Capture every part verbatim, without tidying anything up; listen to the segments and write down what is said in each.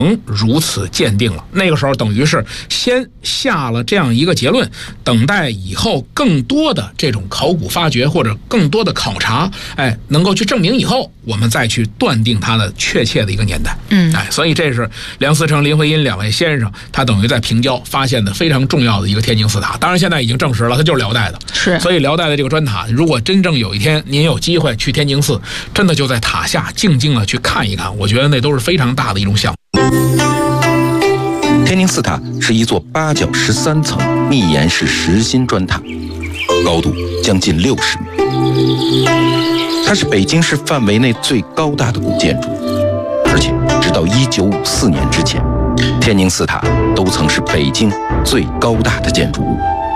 如此鉴定了。那个时候等于是先下了这样一个结论，等待以后更多的这种考古发掘或者更多的考察，哎，能够去证明以后，我们再去断定它的确切的一个年代。 嗯， 哎，所以这是梁思成、林徽因两位先生，他等于在平郊发现的非常重要的一个天津四塔。当然现在已经证实了，它就是辽代的。 是， 所以辽代的这个砖塔，如果真正有一天您有机会去天宁寺，真的就在塔下静静的去看一看，我觉得那都是非常大的一种项目。 天宁寺塔是一座八角十三层密檐式实心砖塔，高度将近六十米。它是北京市范围内最高大的古建筑，而且直到一九五四年之前，天宁寺塔都曾是北京最高大的建筑物。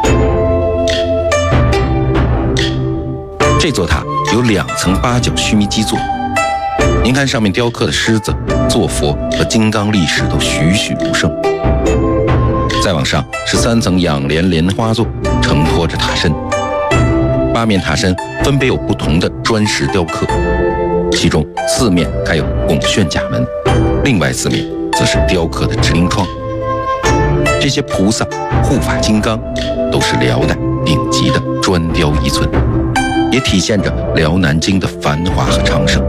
这座塔有两层八角须弥基座，您看上面雕刻的狮子、坐佛和金刚力士都栩栩如生。再往上是三层仰莲莲花座，承托着塔身。八面塔身分别有不同的砖石雕刻，其中四面开有拱券甲门，另外四面则是雕刻的直棂窗。这些菩萨、护法金刚都是辽代顶级的砖雕遗存，也体现着辽南京的繁华和昌盛。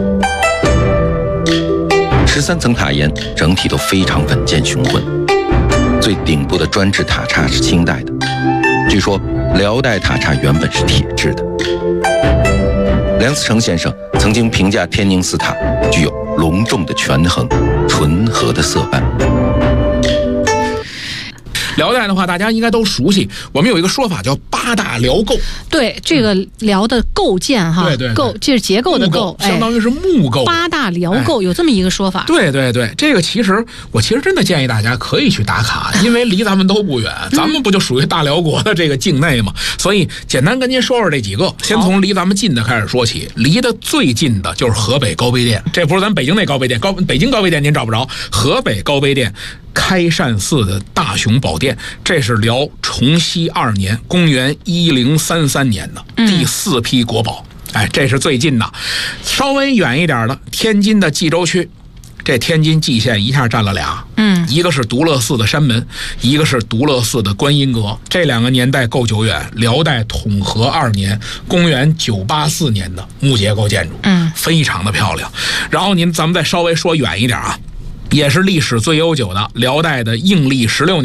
十三层塔檐整体都非常稳健雄浑，最顶部的砖制塔刹是清代的，据说辽代塔刹原本是铁制的。梁思成先生曾经评价天宁寺塔具有隆重的权衡、纯和的色斑。 辽代的话，大家应该都熟悉，我们有一个说法叫八大辽构。 对，这个辽的构建哈， 对对对， 构就是结构的构， 相当于是木构。 八大辽构有这么一个说法。 对对对，这个其实我其实真的建议大家可以去打卡，因为离咱们都不远，咱们不就属于大辽国的这个境内嘛？所以简单跟您说说这几个，先从离咱们近的开始说起。离得最近的就是河北高碑店，这不是咱北京那高碑店，高北京高碑店您找不着，河北高碑店开善寺的大雄宝殿，这是辽崇熙二年，公元一零三三年的第四批国宝。哎，这是最近的。稍微远一点的，天津的蓟州区，这天津蓟县一下占了俩，嗯，一个是独乐寺的山门，一个是独乐寺的观音阁，这两个年代够久远。辽代统和二年，公元九八四年的木结构建筑，嗯，非常的漂亮。然后您咱们再稍微说远一点啊，也是历史最悠久的辽代的应历十六年。